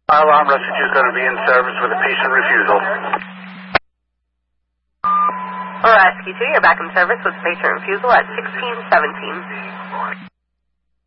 Alarm Rescue is going to be in service with a patient refusal. Rescue 2, you're back in service with patient refusal at 1617.